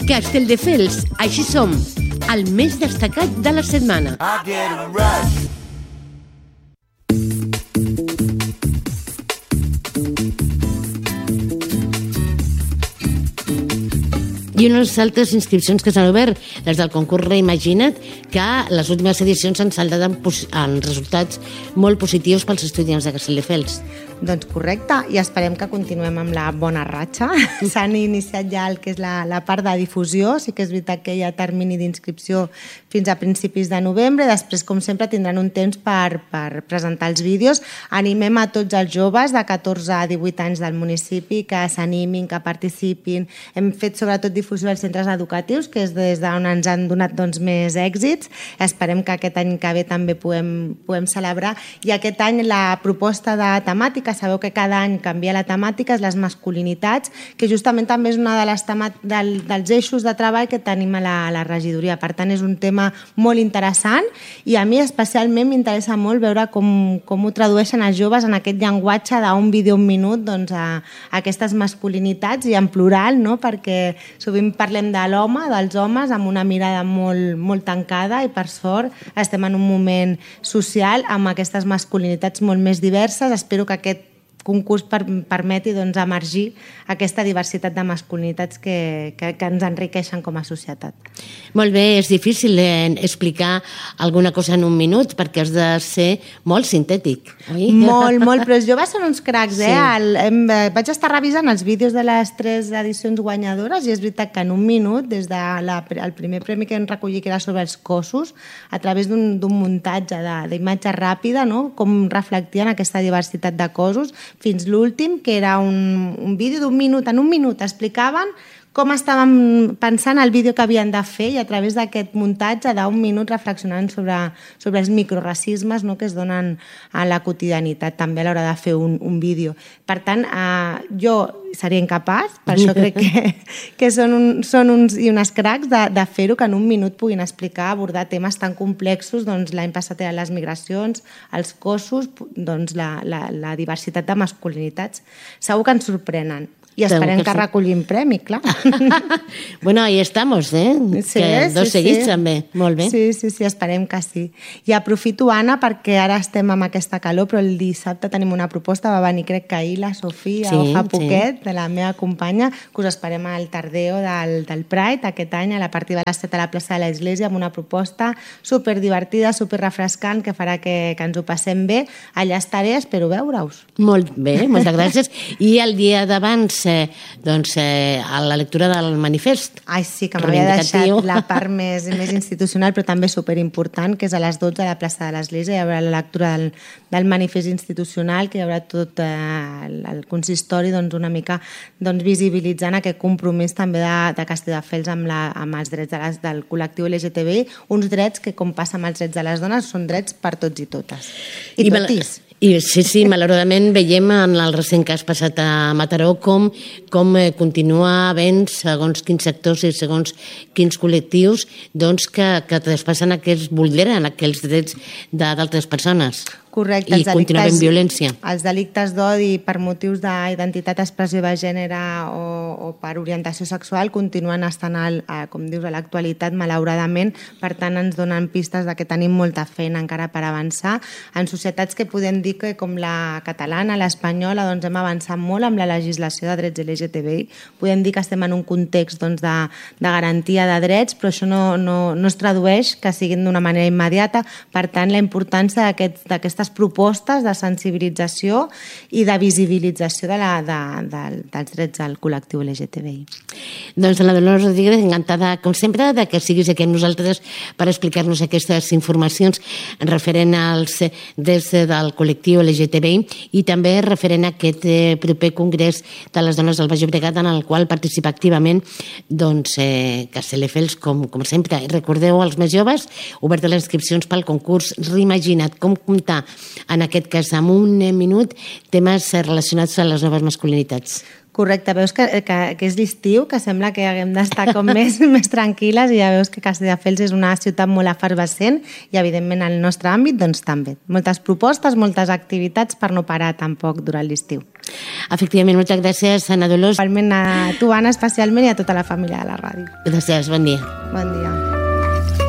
Castelldefels, així som, el més destacat de la setmana. I unes altres inscripcions que s'han obert des del concurs Reimagina't, que les últimes edicions han saldat en resultats molt positius pels estudiants de Castelldefels. Doncs correcte, i esperem que continuem amb la bona ratxa. S'han iniciat ja el que és la part de difusió, sí que és veritat que hi ha termini d'inscripció fins a principis de novembre, després, com sempre, tindran un temps per presentar els vídeos. Animem a tots els joves de 14 a 18 anys del municipi que s'animin, que participin. Hem fet sobretot difusió als centres educatius, que és des d'on ens han donat més èxits. Esperem que aquest any que ve també puguem celebrar. I aquest any la proposta de temàtica, sabeu que cada any canvia la temàtica, és les masculinitats, que justament també és una dels eixos de treball que tenim a la regidoria. Per tant, és un tema molt interessant i a mi especialment m'interessa molt veure com ho tradueixen els joves en aquest llenguatge d'un vídeo un minut a aquestes masculinitats i en plural, perquè sovint parlem de l'home, dels homes, amb una mirada molt tancada i per sort estem en un moment social amb aquestes masculinitats molt més diverses. Espero que aquest concurs permeti emergir aquesta diversitat de masculinitats que ens enriqueixen com a societat. Molt bé, és difícil explicar alguna cosa en un minut perquè has de ser molt sintètic, oi? Molt, però els joves són uns cracs, eh? Vaig estar revisant els vídeos de les 3 edicions guanyadores i és veritat que en un minut, des del primer premi que vam recollir, que era sobre els cossos, a través d'un muntatge d'imatge ràpida, com reflectien aquesta diversitat de cossos, fins l'últim, que era un vídeo d'un minut. En un minut explicaven com estàvem pensant el vídeo que havien de fer i a través d'aquest muntatge d'un minut reflexionant sobre els microracismes que es donen a la quotidianitat també a l'hora de fer un vídeo. Per tant, jo seria incapaç, per això crec que són uns i unes cracs de fer-ho, que en un minut puguin explicar, abordar temes tan complexos. L'any passat eren les migracions, els cossos, la diversitat de masculinitats. Segur que ens sorprenen. I esperem que recollim premi, clar. Bueno, ahí estamos, dos seguits també, molt bé. Sí, esperem que sí. I aprofito, Anna, perquè ara estem amb aquesta calor, però el dissabte tenim una proposta, va venir crec que ahir la Sofia o fa poquet, de la meva companya, que us esperem al Tardeo del Pride aquest any, a partir de les 7 a la plaça de l'Església, amb una proposta superdivertida, superrefrescant, que farà que ens ho passem bé. Allà estaré, espero veure-us. Molt bé, moltes gràcies. I el dia d'abans, a la lectura del manifest. Ai, sí, que m'havia deixat la part més institucional, però també superimportant, que és a les 12 a la plaça de l'Església. Hi haurà la lectura del manifest institucional, que hi haurà tot el consistori una mica visibilitzant aquest compromís també de Castelldefels amb els drets del col·lectiu LGTBI, uns drets que, com passa amb els drets de les dones, són drets per tots i totes. I totis. Sí, malauradament veiem en el recent cas passat a Mataró com continua havent, segons quins sectors i segons quins col·lectius, que traspassen vulneren aquells drets d'altres persones. Correcte. I continua havent violència. Els delictes d'odi per motius d'identitat, expressió de gènere o per orientació sexual continuen estant, com dius, a l'actualitat, malauradament. Per tant, ens donen pistes que tenim molta feina encara per avançar. En societats que podem dir que, com la catalana, l'espanyola, hem avançat molt amb la legislació de drets LGTBI. Podem dir que estem en un context de garantia de drets, però això no es tradueix que siguin d'una manera immediata. Per tant, la importància d'aquestes propostes de sensibilització i de visibilització dels drets del col·lectiu LGTBI. Doncs la Dolors Rodríguez, encantada, com sempre, que siguis aquí amb nosaltres per explicar-nos aquestes informacions referent als drets del col·lectiu LGTBI i també referent a aquest proper congrés de les dones del Baix Llobregat, en el qual participa activament Castelldefels, com sempre. Recordeu, als més joves, obertes les inscripcions pel concurs Reimagina't, com comptar en aquest cas amb un minut temes relacionats amb les noves masculinitats. Correcte, veus que és l'estiu, que sembla que haguem d'estar com més tranquil·les i ja veus que Castelldefels és una ciutat molt efervescent i evidentment el nostre àmbit també. Moltes propostes, moltes activitats per no parar tampoc durant l'estiu. Efectivament, moltes gràcies, Anna Dolors. Igualment a tu, Anna, especialment, i a tota la família de la ràdio. Gràcies, bon dia. Bon dia.